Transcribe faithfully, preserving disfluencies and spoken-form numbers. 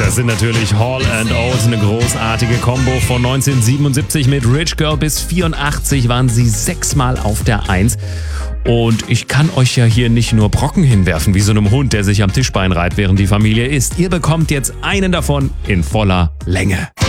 Das sind natürlich Hall and Oates, eine großartige Combo von neunzehnhundertsiebenundsiebzig mit Rich Girl bis vierundachtzig waren sie sechsmal auf der Eins. Und ich kann euch ja hier nicht nur Brocken hinwerfen, wie so einem Hund, der sich am Tischbein reibt, während die Familie isst. Ihr bekommt jetzt einen davon in voller Länge.